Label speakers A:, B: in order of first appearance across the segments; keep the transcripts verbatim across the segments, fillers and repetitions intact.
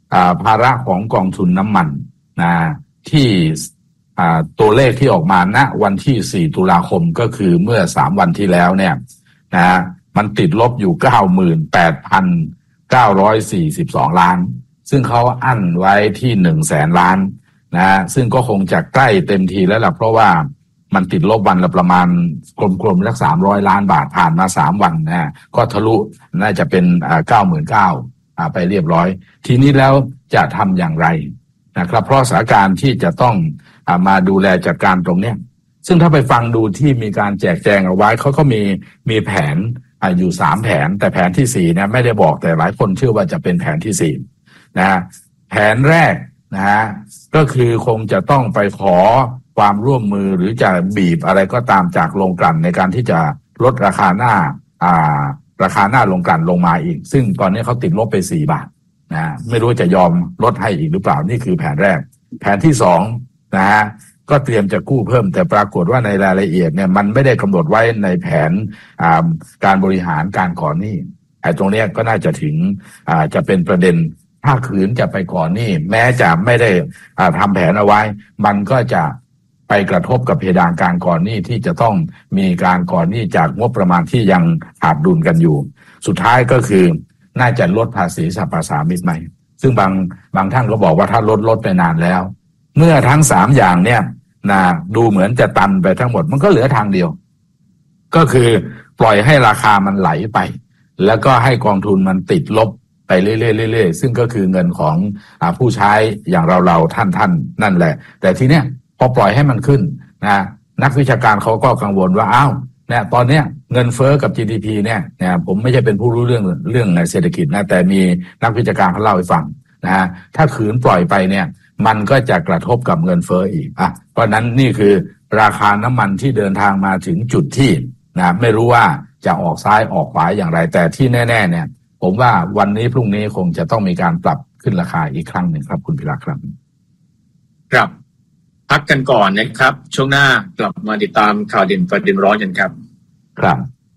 A: ภาระของกองทุนน้ำมันนะที่ตัวเลขที่ออกมาณวันที่สี่ตุลาคมก็คือเมื่อสามวันที่แล้วเนี่ยนะมันติดลบอยู่ เก้าหมื่นแปดพันเก้าร้อยสี่สิบสอง ล้านซึ่งเขาอั้นไว้ที่ หนึ่งแสน ล้านนะซึ่งก็คงจะใกล้เต็มทีแล้วล่ะเพราะว่ามันติดลบวันละประมาณกลมๆสักสามร้อยล้านบาทผ่านมาสามวันนะก็ทะลุน่าจะเป็นอ่า เก้าหมื่นเก้าพัน อ่าไปเรียบร้อยทีนี้แล้วจะทำอย่างไรนะครับเพราะสถานการณ์ที่จะต้องอ่ามาดูแลจัดการตรงเนี้ยซึ่งถ้าไปฟังดูที่มีการแจกแจงเอาไว้เขาก็มีมีแผนอ่าอยู่สามแผนแต่แผนที่สี่เนี่ยไม่ได้บอกแต่หลายคนเชื่อว่าจะเป็นแผนที่สี่นะแผนแรกนะฮะก็คือคงจะต้องไปขอความร่วมมือหรือจะบีบอะไรก็ตามจากโรงกลั่นในการที่จะลดราคาหน้าอ่าราคาหน้าโรงกลั่นลงมาอีกซึ่งตอนนี้เขาติดลบไปสี่บาทนะไม่รู้จะยอมลดให้อีกหรือเปล่านี่คือแผนแรกแผนที่สองนะฮะก็เตรียมจะกู้เพิ่มแต่ปรากฏว่าในรายละเอียดเนี่ยมันไม่ได้กำหนดไว้ในแผนอ่าการบริหารการก่อนหนี้ไอ้ตรงนี้ก็น่าจะถึงอ่าจะเป็นประเด็นถ้าขืนจะไปก่อนหนี้แม้จะไม่ได้อ่าทำแผนเอาไว้มันก็จะไปกระทบกับเพดานการก่อนหนี้ที่จะต้องมีการก่อนหนี้จากงบประมาณที่ยังขาดดุลกันอยู่สุดท้ายก็คือน่าจะลดภาษีสรรพสามิตไหมซึ่งบางบางท่านก็บอกว่าถ้าลดลดไปนานแล้วเมื่อทั้งสามอย่างเนี่ยนะดูเหมือนจะตันไปทั้งหมดมันก็เหลือทางเดียวก็คือปล่อยให้ราคามันไหลไปแล้วก็ให้กองทุนมันติดลบไปเรื่อยๆๆซึ่งก็คือเงินของอ่าผู้ใช้อย่างเราๆท่านๆนั่นแหละแต่ทีเนี้ยพอปล่อยให้มันขึ้นนะนักวิชาการเขาก็กังวลว่าอ้าวเนี่ยตอนเนี้ยเงินเฟ้อกับ จี ดี พี เนี่ยเนี่ยผมไม่ใช่เป็นผู้รู้เรื่องเรื่องเศรษฐกิจนะแต่มีนักวิชาการเขาเล่าให้ฟังนะฮะถ้าขืนปล่อยไปเนี่ยมันก็จะกระทบกับเงินเฟ้ออีกอ่ะเพราะนั้นนี่คือราคาน้ำมันที่เดินทางมาถึงจุดที่นะไม่รู้ว่าจะออกซ้ายออกขวาอย่างไรแต่ที่แน่ๆเนี่ยผมว่าวันนี้พรุ่งนี้คงจะต้องมีการปรับขึ้นราคาอีกครั้งหนึ่งครับคุณพิรักษ์ครับ
B: ครับพักกันก่อนนะครับช่วงหน้ากลับมาติดตามข่าวเด่นประเด็นร้อนกันครับ
A: ครับ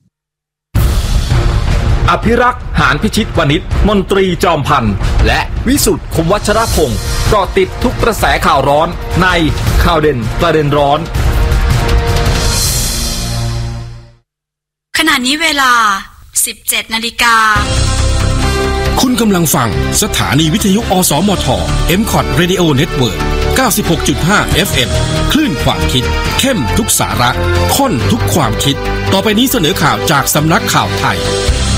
C: อภิรักษ์หานพิชิตวณิชมนตรีจอมพันธ์และวิสุทธิ์คมวัชรพงศ์เกาะติดทุกกระแสข่าวร้อนในข่าวเด่นประเด็นร้อน
D: ขณะนี้เวลา สิบเจ็ดนาฬิกา
E: คุณกำลังฟังสถานีวิทยุอสมท เอ็ม คอท Radio Network เก้าสิบหกจุดห้า เอฟ เอ็ม คลื่นความคิดเข้มทุกสาระข้นทุกความคิดต่อไปนี้เสนอข่าวจากสำนักข่าวไทย